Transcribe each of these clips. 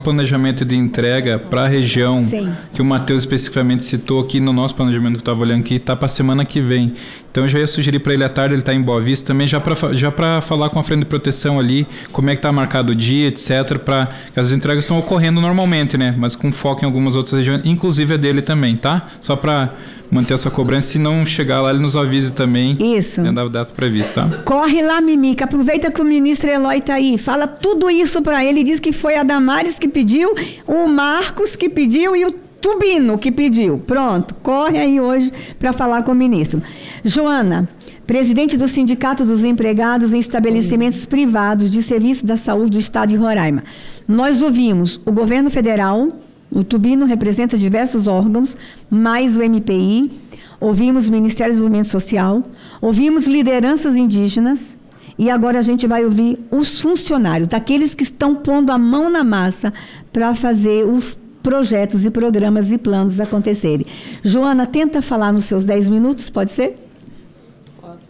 planejamento de entrega para a região, sim, que o Matheus especificamente citou aqui no nosso planejamento que eu estava olhando aqui, está para a semana que vem. Então eu já ia sugerir para ele à tarde, ele está em Boa Vista também, já para falar com a frente de proteção ali, como é que está marcado o dia, etc, para que as entregas estão ocorrendo normalmente, né? Mas com foco em algumas outras regiões, inclusive a dele também, tá? Só para manter essa cobrança, se não chegar lá, ele nos avise também. Isso. Da data prevista, tá? Corre lá, Mimica, aproveita que o ministro Eloy está aí, fala tudo isso para ele, diz que foi a Damares que pediu, o Marcos que pediu e o Tubino que pediu. Pronto, corre aí hoje para falar com o ministro. Joana, presidente do Sindicato dos Empregados em Estabelecimentos Privados de Serviço da Saúde do Estado de Roraima. Nós ouvimos o governo federal, o Tubino representa diversos órgãos, mais o MPI, ouvimos o Ministério do Desenvolvimento Social, ouvimos lideranças indígenas e agora a gente vai ouvir os funcionários, daqueles que estão pondo a mão na massa para fazer os projetos e programas e planos acontecerem. Joana, tenta falar nos seus 10 minutos, pode ser? Posso.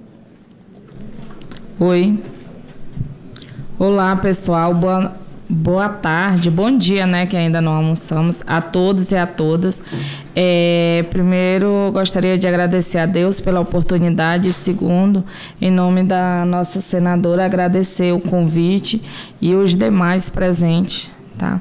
Oi. Olá, pessoal. Boa tarde, bom dia, né, que ainda não almoçamos, a todos e a todas. Primeiro, gostaria de agradecer a Deus pela oportunidade. Segundo, em nome da nossa senadora, agradecer o convite e os demais presentes, tá?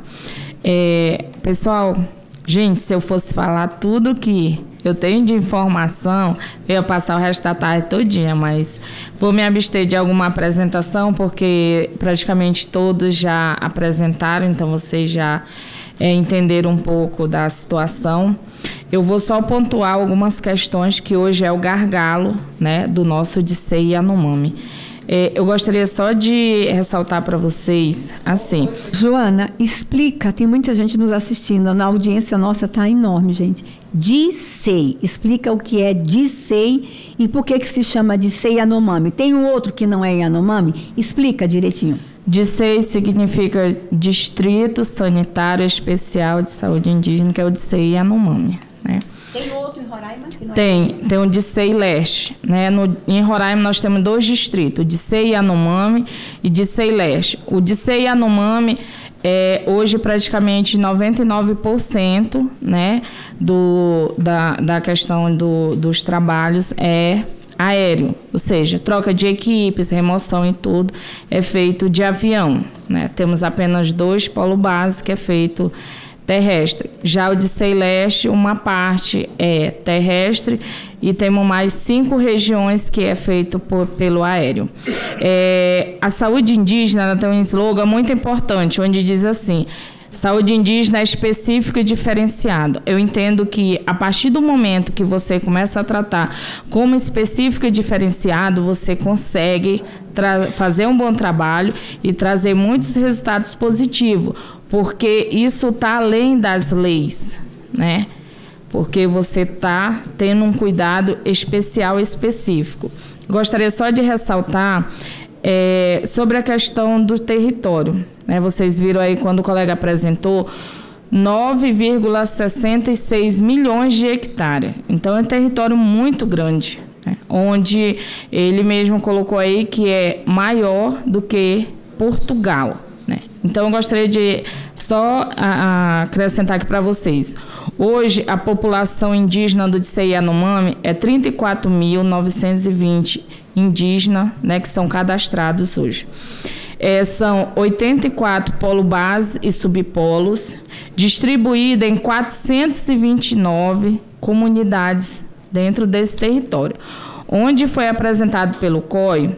Pessoal, gente, se eu fosse falar tudo que eu tenho de informação, eu ia passar o resto da tarde todinha, mas vou me abster de alguma apresentação, porque praticamente todos já apresentaram, então vocês já entenderam um pouco da situação. Eu vou só pontuar algumas questões que hoje é o gargalo, né, do nosso DCI Yanomami. Eu gostaria só de ressaltar para vocês, assim... Joana, explica, tem muita gente nos assistindo, na audiência nossa está enorme, gente. DCEI, explica o que é DCEI e por que se chama DCEI Yanomami. Tem um outro que não é Yanomami? Explica direitinho. DCEI significa Distrito Sanitário Especial de Saúde Indígena, que é o DCEI Yanomami, né? Tem outro em Roraima? Que não tem o DCEI Leste, né? Em Roraima nós temos 2 distritos, DCEI Yanomami e DCEI Leste. O DCEI Yanomami hoje praticamente 99%, né, da questão dos trabalhos é aéreo, ou seja, troca de equipes, remoção e tudo é feito de avião, né? Temos apenas 2 polo base que é feito terrestre. Já o DCEI Leste, uma parte é terrestre e temos mais 5 regiões que é feito pelo aéreo. A saúde indígena, ela tem um slogan muito importante, onde diz assim: saúde indígena é específica e diferenciada. Eu entendo que a partir do momento que você começa a tratar como específico e diferenciado, você consegue fazer um bom trabalho e trazer muitos resultados positivos, porque isso está além das leis, né? Porque você está tendo um cuidado especial e específico. Gostaria só de ressaltar sobre a questão do território, né? Vocês viram aí quando o colega apresentou 9,66 milhões de hectares. Então, é um território muito grande, né? Onde ele mesmo colocou aí que é maior do que Portugal, né? Então, eu gostaria de só acrescentar aqui para vocês. Hoje, a população indígena do DCEI Yanomami é 34.920 indígenas, né, que são cadastrados hoje. São 84 polo base e subpolos, distribuídos em 429 comunidades dentro desse território, onde foi apresentado pelo COI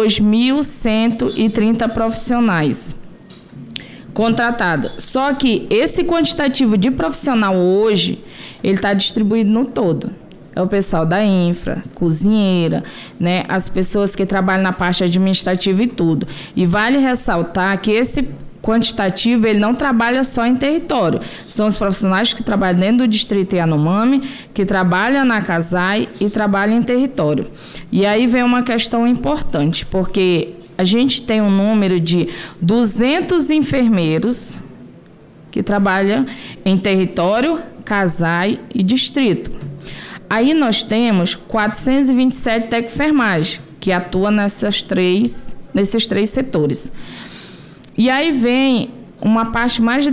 2.130 profissionais contratados. Só que esse quantitativo de profissional hoje, ele está distribuído no todo. É o pessoal da infra, cozinheira, né, as pessoas que trabalham na parte administrativa e tudo. E vale ressaltar que esse quantitativo, ele não trabalha só em território. São os profissionais que trabalham dentro do distrito Yanomami, que trabalham na CASAI e trabalham em território. E aí vem uma questão importante, porque a gente tem um número de 200 enfermeiros que trabalham em território, CASAI e distrito. Aí nós temos 427 técnicos de enfermagem, que atuam nesses três setores. E aí vem uma parte mais